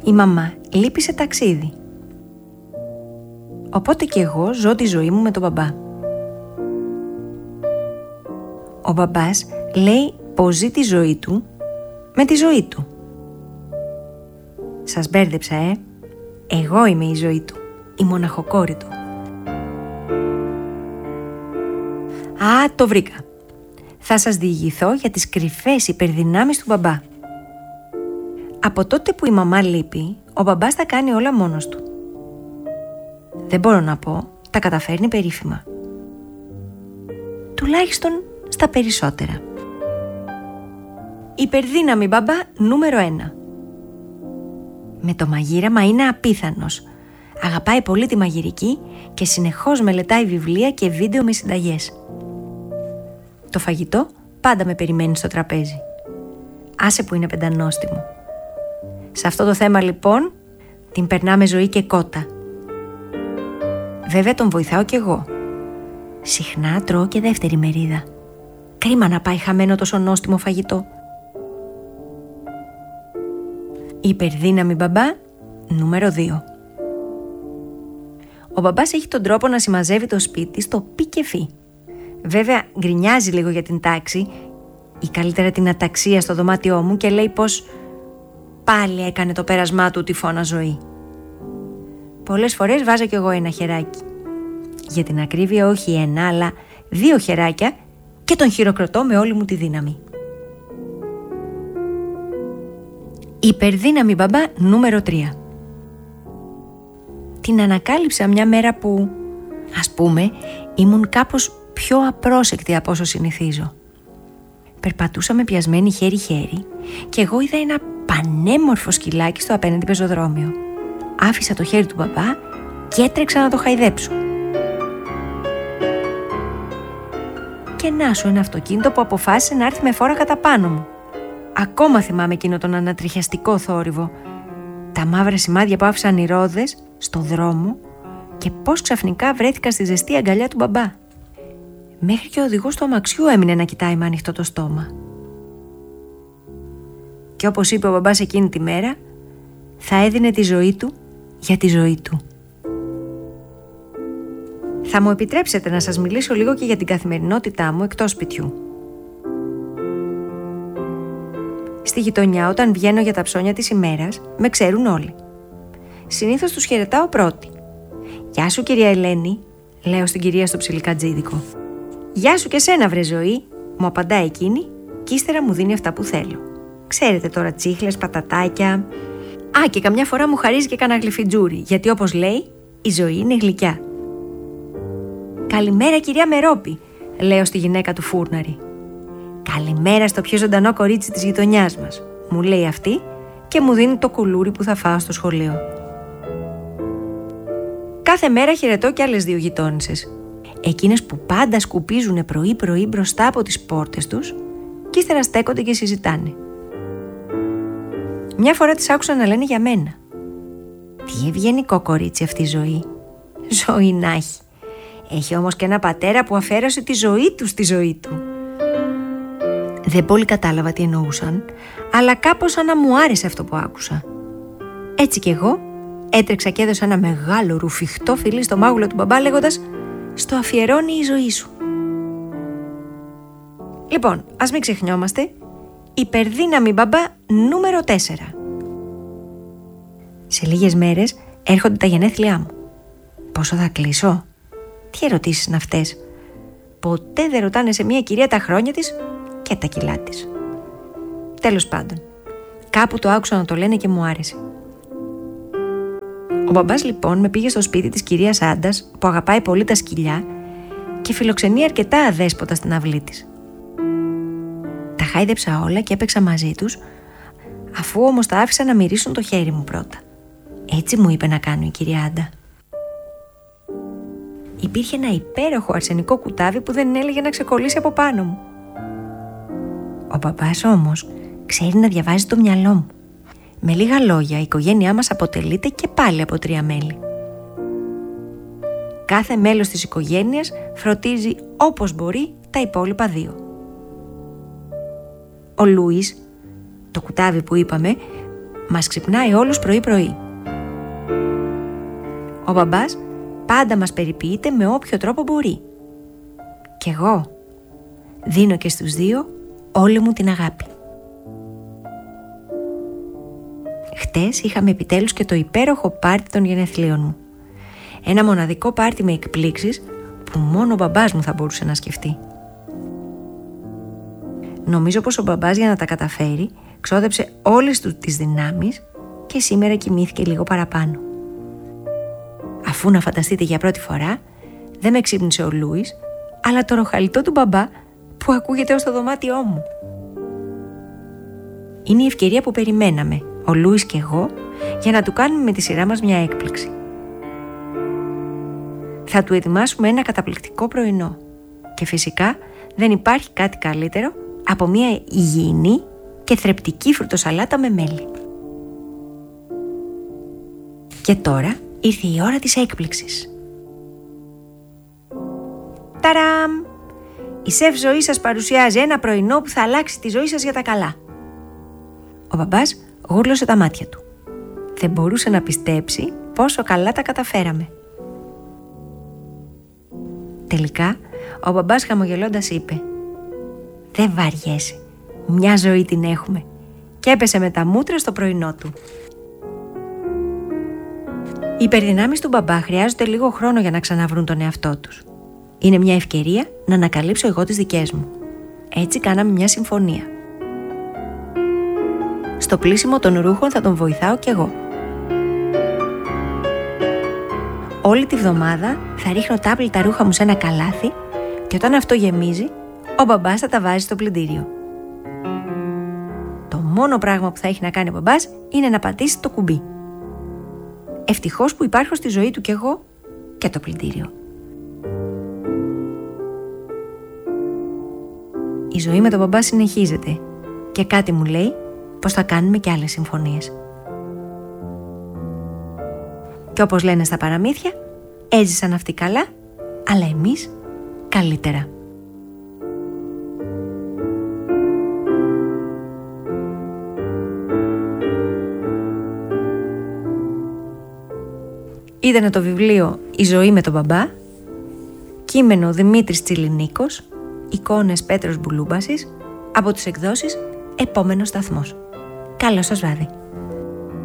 Η μαμά λείπει σε ταξίδι. Οπότε και εγώ ζω τη ζωή μου με τον μπαμπά. Ο μπαμπάς λέει πως ζει τη ζωή του με τη ζωή του. Σας μπέρδεψα, Εγώ είμαι η ζωή του, η μοναχοκόρη του. Α, το βρήκα. Θα σας διηγηθώ για τις κρυφές υπερδυνάμεις του μπαμπά. Από τότε που η μαμά λείπει, ο μπαμπάς τα κάνει όλα μόνος του. Δεν μπορώ να πω, τα καταφέρνει περίφημα. Τουλάχιστον στα περισσότερα. Υπερδύναμη μπαμπά νούμερο 1. Με το μαγείραμα είναι απίθανος. Αγαπάει πολύ τη μαγειρική και συνεχώς μελετάει βιβλία και βίντεο με συνταγές. Το φαγητό πάντα με περιμένει στο τραπέζι. Άσε που είναι πεντανόστιμο. Σε αυτό το θέμα λοιπόν την περνάμε ζωή και κότα. Βέβαια τον βοηθάω κι εγώ. Συχνά τρώω και δεύτερη μερίδα. Κρίμα να πάει χαμένο τόσο νόστιμο φαγητό. Υπερδύναμη μπαμπά νούμερο 2. Ο μπαμπάς έχει τον τρόπο να συμμαζεύει το σπίτι στο πι και φι. Βέβαια γκρινιάζει λίγο για την τάξη ή καλύτερα την αταξία στο δωμάτιό μου και λέει πως πάλι έκανε το πέρασμά του τυφώνα ζωή. Πολλές φορές βάζω κι εγώ ένα χεράκι. Για την ακρίβεια όχι ένα αλλά 2 χεράκια και τον χειροκροτώ με όλη μου τη δύναμη. Υπερδύναμη μπαμπά νούμερο 3. Την ανακάλυψα μια μέρα που, ας πούμε, ήμουν κάπως πιο απρόσεκτη από όσο συνηθίζω. Περπατούσαμε πιασμένοι χέρι-χέρι και εγώ είδα ένα πανέμορφο σκυλάκι στο απέναντι πεζοδρόμιο. Άφησα το χέρι του μπαμπά και έτρεξα να το χαϊδέψω. Και να σου ένα αυτοκίνητο που αποφάσισε να έρθει με φόρα κατά πάνω μου. Ακόμα θυμάμαι εκείνο τον ανατριχιαστικό θόρυβο, τα μαύρα σημάδια που άφησαν οι ρόδες στο δρόμο και πώς ξαφνικά βρέθηκα στη ζεστή αγκαλιά του μπαμπά. Μέχρι και ο οδηγός του αμαξιού έμεινε να κοιτάει με ανοιχτό το στόμα. Και όπως είπε ο μπαμπάς εκείνη τη μέρα, θα έδινε τη ζωή του για τη ζωή του. Θα μου επιτρέψετε να σας μιλήσω λίγο και για την καθημερινότητά μου εκτός σπιτιού. Στη γειτονιά όταν βγαίνω για τα ψώνια της ημέρας, με ξέρουν όλοι. Συνήθως τους χαιρετάω πρώτη. «Γεια σου κυρία Ελένη», λέω στην κυρία στο ψιλικατζίδικο. «Γεια σου και σένα βρε ζωή», μου απαντά εκείνη και ύστερα μου δίνει αυτά που θέλω. Ξέρετε τώρα, τσίχλες, πατατάκια. Α, και καμιά φορά μου χαρίζει και κανένα γλυφιτζούρι, γιατί όπως λέει, η ζωή είναι γλυκιά. «Καλημέρα κυρία Μερόπη», λέω στη γυναίκα του φούρναρη. «Καλημέρα στο πιο ζωντανό κορίτσι της γειτονιάς μας», μου λέει αυτή και μου δίνει το κουλούρι που θα φάω στο σχολείο. Κάθε μέρα χαιρετώ και άλλες 2 γειτόνισσες. Εκείνες που πάντα σκουπίζουν πρωί-πρωί μπροστά από τις πόρτες τους και ύστερα στέκονται και συζητάνε. Μια φορά τις άκουσα να λένε για μένα. Τι ευγενικό κορίτσι αυτή η ζωή. Ζωή να έχει. Έχει όμως και ένα πατέρα που αφαίρωσε τη ζωή του στη ζωή του. Δεν πολύ κατάλαβα τι εννοούσαν, αλλά κάπως σαν να μου άρεσε αυτό που άκουσα. Έτσι κι εγώ έτρεξα και έδωσα ένα μεγάλο ρουφιχτό φιλί στο μάγουλο του μπαμπά λέγοντας «Στο αφιερώνει η ζωή σου». Λοιπόν, ας μην ξεχνιόμαστε. Υπερδύναμη μπαμπά νούμερο 4. Σε λίγες μέρες έρχονται τα γενέθλιά μου. Πόσο θα κλείσω? Τι ερωτήσεις είναι αυτές? Ποτέ δεν ρωτάνε σε μια κυρία τα χρόνια της και τα κιλά της. Τέλος πάντων, κάπου το άκουσα να το λένε και μου άρεσε. Ο μπαμπάς λοιπόν με πήγε στο σπίτι της κυρίας Άντας που αγαπάει πολύ τα σκυλιά και φιλοξενεί αρκετά αδέσποτα στην αυλή της. Τα χάιδεψα όλα και έπαιξα μαζί τους, αφού όμως τα άφησα να μυρίσουν το χέρι μου πρώτα. Έτσι μου είπε να κάνω η κυρία Άντα. Υπήρχε ένα υπέροχο αρσενικό κουτάβι που δεν έλεγε να ξεκολλήσει από πάνω μου. Ο μπαμπάς όμως ξέρει να διαβάζει το μυαλό μου. Με λίγα λόγια, η οικογένειά μας αποτελείται και πάλι από 3 μέλη. Κάθε μέλος της οικογένειας φροντίζει όπως μπορεί τα υπόλοιπα 2. Ο Λούις, το κουτάβι που είπαμε, μας ξυπνάει όλους πρωί-πρωί. Ο μπαμπάς πάντα μας περιποιείται με όποιο τρόπο μπορεί. Κι εγώ δίνω και στους δύο όλη μου την αγάπη. Χτες είχαμε επιτέλους και το υπέροχο πάρτι των γενεθλίων μου. Ένα μοναδικό πάρτι με εκπλήξεις που μόνο ο μπαμπάς μου θα μπορούσε να σκεφτεί. Νομίζω πως ο μπαμπάς, για να τα καταφέρει, ξόδεψε όλες του τις δυνάμεις και σήμερα κοιμήθηκε λίγο παραπάνω. Αφού, να φανταστείτε, για πρώτη φορά δεν με ξύπνησε ο Λούις, αλλά το ροχαλιτό του μπαμπά που ακούγεται ως το δωμάτιό μου. Είναι η ευκαιρία που περιμέναμε, ο Λούις και εγώ, για να του κάνουμε με τη σειρά μας μια έκπληξη. Θα του ετοιμάσουμε ένα καταπληκτικό πρωινό και φυσικά δεν υπάρχει κάτι καλύτερο από μια υγιεινή και θρεπτική φρουτοσαλάτα με μέλι. Και τώρα ήρθε η ώρα της έκπληξης. Ταράμ! Η σεφ Ζωή σας παρουσιάζει ένα πρωινό που θα αλλάξει τη ζωή σας για τα καλά. Ο μπαμπάς γούρλωσε τα μάτια του. Δεν μπορούσε να πιστέψει πόσο καλά τα καταφέραμε. Τελικά, ο μπαμπάς χαμογελώντας είπε: «Δεν βαριέσαι, μια ζωή την έχουμε», και έπεσε με τα μούτρα στο πρωινό του. Οι υπερδυνάμεις του μπαμπά χρειάζονται λίγο χρόνο για να ξαναβρούν τον εαυτό τους. Είναι μια ευκαιρία να ανακαλύψω εγώ τις δικές μου. Έτσι κάναμε μια συμφωνία. Στο πλύσιμο των ρούχων θα τον βοηθάω κι εγώ. Όλη τη βδομάδα θα ρίχνω τα ρούχα μου σε ένα καλάθι και όταν αυτό γεμίζει, ο μπαμπάς θα τα βάζει στο πλυντήριο. Το μόνο πράγμα που θα έχει να κάνει ο μπαμπάς είναι να πατήσει το κουμπί. Ευτυχώς που υπάρχω στη ζωή του κι εγώ και το πλυντήριο. Η ζωή με τον μπαμπά συνεχίζεται και κάτι μου λέει πως θα κάνουμε κι άλλες συμφωνίες. Και όπως λένε στα παραμύθια, έζησαν αυτοί καλά, αλλά εμείς καλύτερα. Ήταν το βιβλίο «Η ζωή με τον μπαμπά», κείμενο Δημήτρης Τσιλινίκος, εικόνες Πέτρος Μπουλούμπασης, από τις εκδόσεις Επόμενος Σταθμός. Καλό σας βράδυ.